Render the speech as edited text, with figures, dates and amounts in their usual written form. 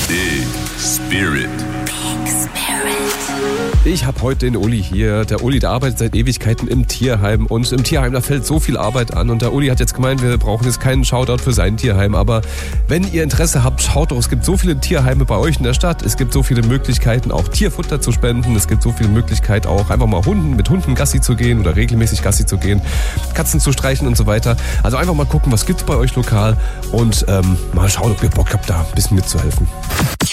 Big Spirit. Ich habe heute den Uli hier. Der Uli, der arbeitet seit Ewigkeiten im Tierheim. Und im Tierheim, da fällt so viel Arbeit an. Und der Uli hat jetzt gemeint, wir brauchen jetzt keinen Shoutout für sein Tierheim. Aber wenn ihr Interesse habt, schaut doch. Es gibt so viele Tierheime bei euch in der Stadt. Es gibt so viele Möglichkeiten, auch Tierfutter zu spenden. Es gibt so viele Möglichkeiten, auch einfach mal mit Hunden Gassi zu gehen oder regelmäßig Gassi zu gehen, Katzen zu streichen und so weiter. Also einfach mal gucken, was gibt's bei euch lokal und mal schauen, ob ihr Bock habt, da ein bisschen mitzuhelfen.